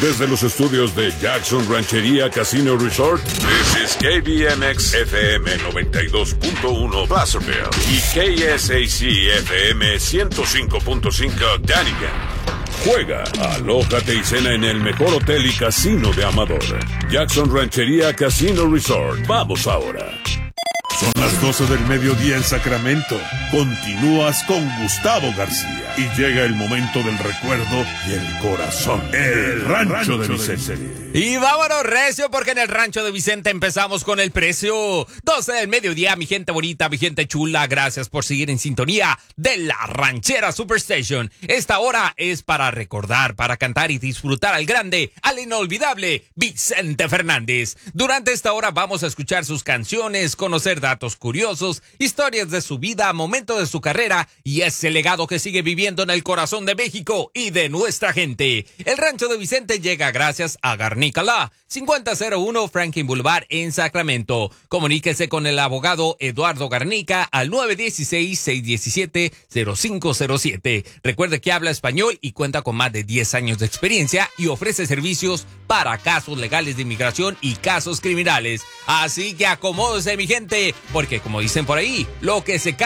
Desde los estudios de Jackson Ranchería Casino Resort, this is KBMX FM 92.1 Placerville y KSAC FM 105.5 Dunnigan. Juega, alójate y cena en el mejor hotel y casino de Amador. Jackson Ranchería Casino Resort. Vamos ahora. Son las 12 del mediodía en Sacramento. Continúas con Gustavo García. Y llega el momento del recuerdo y el corazón. El Rancho de Vicente. Y vámonos recio, porque en el Rancho de Vicente empezamos con el precio. 12 del mediodía, mi gente bonita, mi gente chula. Gracias por seguir en sintonía de la Ranchera Superstation. Esta hora es para recordar, para cantar y disfrutar al grande, al inolvidable Vicente Fernández. Durante esta hora vamos a escuchar sus canciones, conocer datos curiosos, historias de su vida, momentos de su carrera y ese legado que sigue viviendo en el corazón de México y de nuestra gente. El Rancho de Vicente llega gracias a Garnícala, 5001 Franklin Boulevard en Sacramento. Comuníquese con el abogado Eduardo Garnica al 916-617-0507. Recuerde que habla español y cuenta con más de 10 años de experiencia y ofrece servicios para casos legales de inmigración y casos criminales. Así que acomódese, mi gente, porque como dicen por ahí, lo que se